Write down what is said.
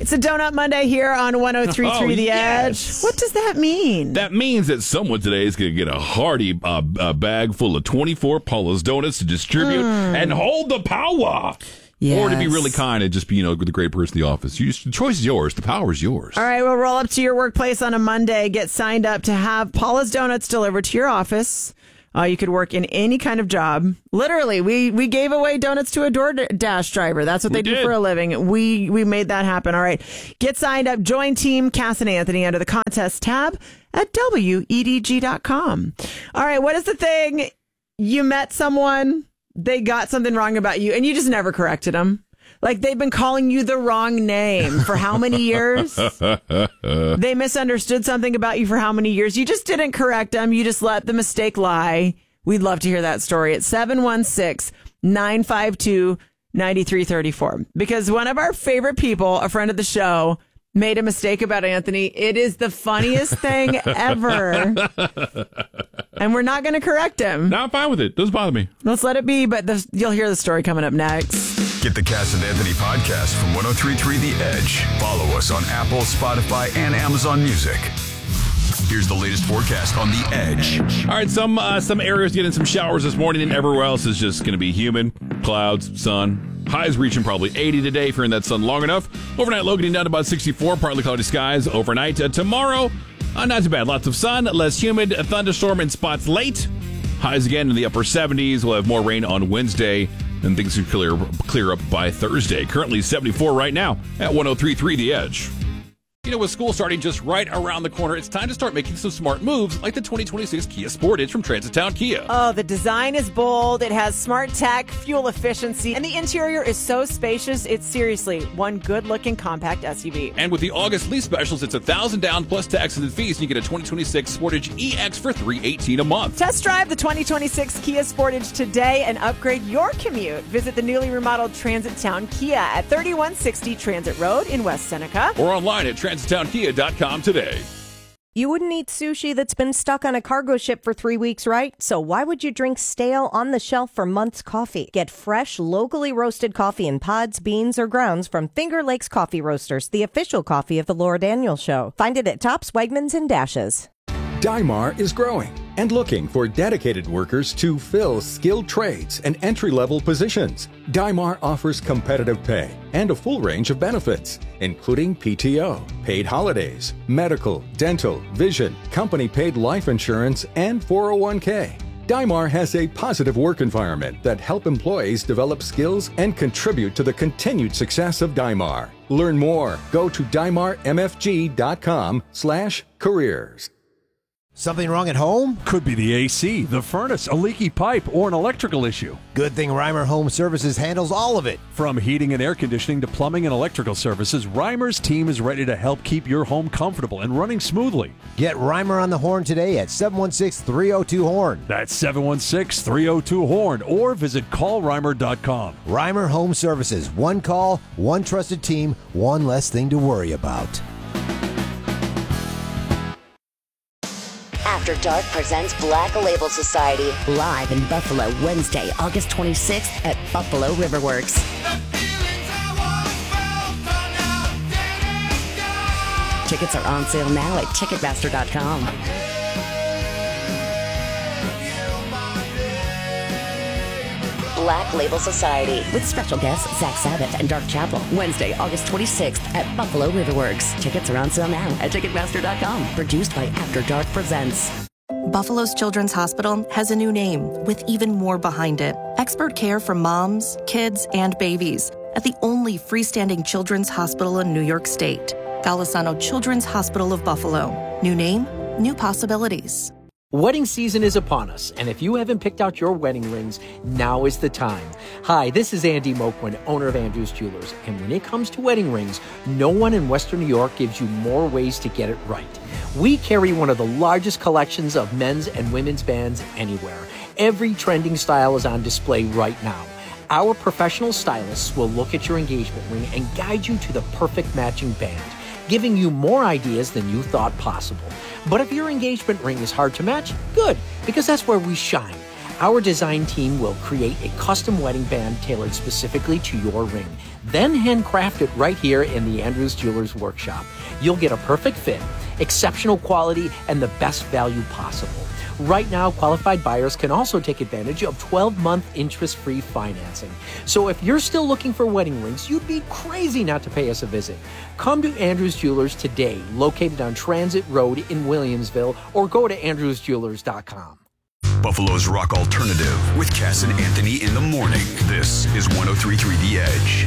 It's a Donut Monday here on 103.3 The Edge. What does that mean? That means that someone today is going to get a hearty bag full of 24 Paula's Donuts to distribute and hold the power. Yes. Or to be really kind and just be, the great person in the office. The choice is yours. The power is yours. All right, we'll roll up to your workplace on a Monday. Get signed up to have Paula's Donuts delivered to your office. You could work in any kind of job. Literally, we gave away donuts to a DoorDash driver. That's what they do for a living. We made that happen. All right. Get signed up. Join Team Cass and Anthony under the contest tab at WEDG.com. All right. What is the thing? You met someone, they got something wrong about you, and you just never corrected them. Like, they've been calling you the wrong name for how many years? They misunderstood something about you for how many years? You just didn't correct them. You just let the mistake lie. We'd love to hear that story at 716-952-9334. Because one of our favorite people, a friend of the show, made a mistake about Anthony. It is the funniest thing ever. And we're not going to correct him. No, I'm fine with it. Doesn't bother me. Let's let it be, but you'll hear the story coming up next. Get the Cass and Anthony podcast from 103.3 The Edge. Follow us on Apple, Spotify, and Amazon Music. Here's the latest forecast on The Edge. All right, some areas getting some showers this morning, and everywhere else is just going to be humid, clouds, sun. Highs reaching probably 80 today if you're in that sun long enough. Overnight low getting down to about 64, partly cloudy skies. Overnight tomorrow, not too bad. Lots of sun, less humid, a thunderstorm in spots late. Highs again in the upper 70s. We'll have more rain on Wednesday, and things should clear up by Thursday. Currently 74 right now at 103.3 The Edge. With school starting just right around the corner, it's time to start making some smart moves like the 2026 Kia Sportage from Transitown Kia. Oh, the design is bold. It has smart tech, fuel efficiency, and the interior is so spacious. It's seriously one good-looking compact SUV. And with the August lease specials, it's $1,000 down plus taxes and fees, and you get a 2026 Sportage EX for $318 a month. Test drive the 2026 Kia Sportage today and upgrade your commute. Visit the newly remodeled Transitown Kia at 3160 Transit Road in West Seneca. Or online at TransitownKia.com today. You wouldn't eat sushi that's been stuck on a cargo ship for 3 weeks, right? So why would you drink stale, on-the-shelf for months coffee? Get fresh, locally roasted coffee in pods, beans, or grounds from Finger Lakes Coffee Roasters, the official coffee of the Laura Daniels Show. Find it at Tops, Wegmans, and Dashes. Dymar is growing and looking for dedicated workers to fill skilled trades and entry-level positions. Dymar offers competitive pay and a full range of benefits, including PTO, paid holidays, medical, dental, vision, company-paid life insurance, and 401k. Dymar has a positive work environment that help employees develop skills and contribute to the continued success of Dymar. Learn more. Go to dymarmfg.com/careers. Something wrong at home? Could be the AC, the furnace, a leaky pipe, or an electrical issue. Good thing Reimer Home Services handles all of it. From heating and air conditioning to plumbing and electrical services, Reimer's team is ready to help keep your home comfortable and running smoothly. Get Reimer on the horn today at 716-302-HORN. That's 716-302-HORN, or visit callreimer.com. Reimer Home Services. One call, one trusted team, one less thing to worry about. After Dark presents Black Label Society live in Buffalo Wednesday, August 26th at Buffalo Riverworks. Tickets are on sale now at Ticketmaster.com. Black Label Society with special guests Zach Sabbath and Dark Chapel. Wednesday, August 26th at Buffalo Riverworks. Tickets are on sale now at Ticketmaster.com. Produced by After Dark Presents. Buffalo's Children's Hospital has a new name with even more behind it. Expert care for moms, kids, and babies at the only freestanding children's hospital in New York State. Golisano Children's Hospital of Buffalo. New name, new possibilities. Wedding season is upon us, and if you haven't picked out your wedding rings, now is the time. Hi, this is Andy Moquin, owner of Andrews Jewelers, and when it comes to wedding rings, no one in Western New York gives you more ways to get it right. We carry one of the largest collections of men's and women's bands anywhere. Every trending style is on display right now. Our professional stylists will look at your engagement ring and guide you to the perfect matching band, giving you more ideas than you thought possible. But if your engagement ring is hard to match, good, because that's where we shine. Our design team will create a custom wedding band tailored specifically to your ring. then handcraft it right here in the Andrews Jewelers workshop. You'll get a perfect fit, exceptional quality, and the best value possible. Right now, qualified buyers can also take advantage of 12-month interest-free financing. So if you're still looking for wedding rings, you'd be crazy not to pay us a visit. Come to Andrews Jewelers today, located on Transit Road in Williamsville, or go to andrewsjewelers.com. Buffalo's rock alternative with Cass and Anthony in the morning. This is 103.3 The Edge.